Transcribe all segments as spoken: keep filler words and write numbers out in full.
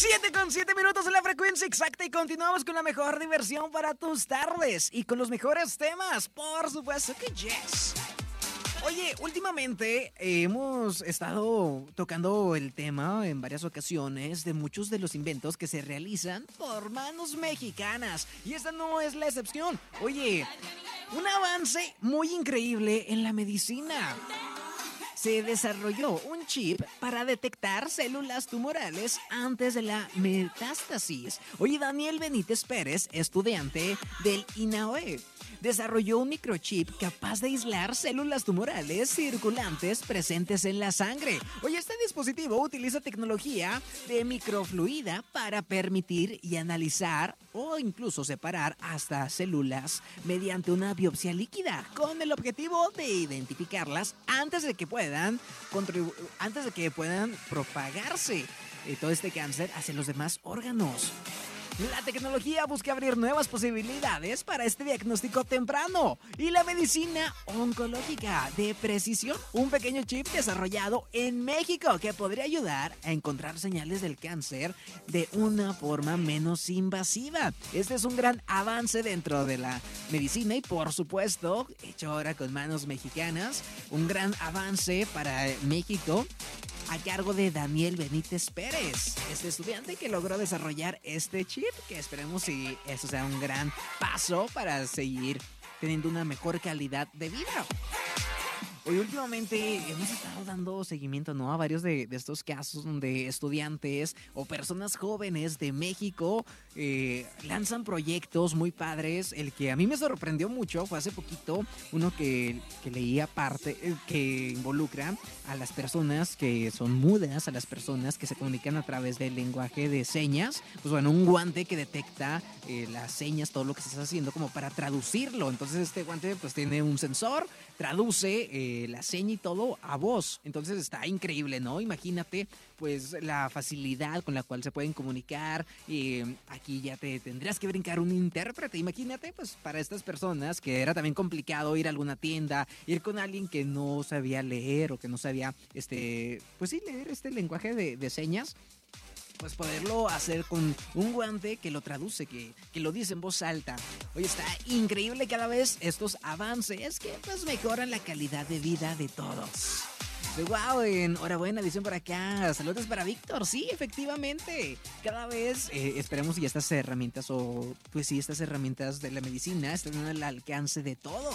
siete con siete minutos en la frecuencia exacta y continuamos con la mejor diversión para tus tardes y con los mejores temas, por supuesto que yes. Oye, últimamente eh, hemos estado tocando el tema en varias ocasiones de muchos de los inventos que se realizan por manos mexicanas y esta no es la excepción. Oye, un avance muy increíble en la medicina. Se desarrolló un chip para detectar células tumorales antes de la metástasis. Oye, Daniel Benítez Pérez, estudiante del I N A O E, desarrolló un microchip capaz de aislar células tumorales circulantes presentes en la sangre. Oye, este dispositivo utiliza tecnología de microfluida para permitir y analizar o incluso separar hasta células mediante una biopsia líquida, con el objetivo de identificarlas antes de que puedan contribu- antes de que puedan propagarse eh, todo este cáncer hacia los demás órganos. La tecnología busca abrir nuevas posibilidades para este diagnóstico temprano y la medicina oncológica de precisión, un pequeño chip desarrollado en México que podría ayudar a encontrar señales del cáncer de una forma menos invasiva. Este es un gran avance dentro de la medicina y, por supuesto, hecho ahora con manos mexicanas, un gran avance para México a cargo de Daniel Benítez Pérez, este estudiante que logró desarrollar este chip, que esperemos si eso sea un gran paso para seguir teniendo una mejor calidad de vida. Hoy últimamente hemos estado dando seguimiento, ¿no?, a varios de, de estos casos donde estudiantes o personas jóvenes de México eh, lanzan proyectos muy padres. El que a mí me sorprendió mucho fue hace poquito uno que, que leía parte, eh, que involucra a las personas que son mudas, a las personas que se comunican a través del lenguaje de señas. Pues bueno, un guante que detecta eh, las señas, todo lo que se está haciendo como para traducirlo. Entonces este guante pues tiene un sensor, traduce eh, la seña y todo a voz. Entonces está increíble, ¿no? Imagínate pues la facilidad con la cual se pueden comunicar. Eh, aquí ya te tendrías que brincar un intérprete. Imagínate pues para estas personas que era también complicado ir a alguna tienda, ir con alguien que no sabía leer o que no sabía este pues sí leer este lenguaje de, de señas. Pues poderlo hacer con un guante que lo traduce, que, que lo dice en voz alta. Oye, está increíble cada vez estos avances que pues mejoran la calidad de vida de todos. Wow, enhorabuena, dicen por acá. Saludos para Víctor. Sí, efectivamente. Cada vez eh, esperemos que estas herramientas o pues sí, estas herramientas de la medicina estén al alcance de todos.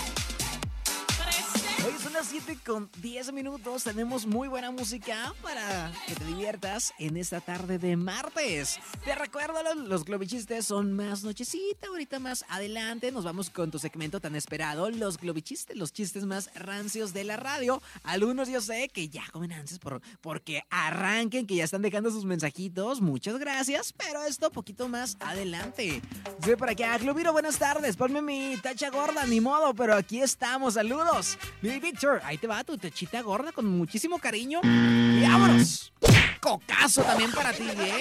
Hoy son las siete con diez minutos, tenemos muy buena música para que te diviertas en esta tarde de martes. Te recuerdo, los, los globichistes son más nochecita, ahorita más adelante nos vamos con tu segmento tan esperado, los globichistes, los chistes más rancios de la radio. Algunos yo sé que ya comen ansias por, porque arranquen, que ya están dejando sus mensajitos, muchas gracias, pero esto poquito más adelante. Soy por acá, Globiro, buenas tardes, ponme mi tacha gorda, ni modo, pero aquí estamos, saludos. Mi Víctor, ahí te va tu techita gorda con muchísimo cariño. Y vámonos. Cocazo también para ti, ¿eh?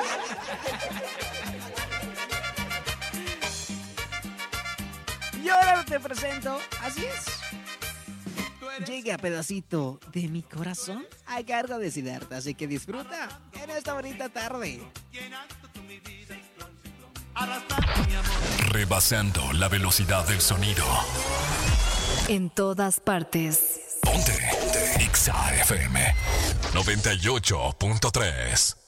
Y ahora te presento, así es. Llega pedacito de mi corazón a cargo de Siddhartha, así que disfruta en esta bonita tarde. Rebasando la velocidad del sonido. En todas partes. Ponte, Ponte. X A F M noventa y ocho punto tres.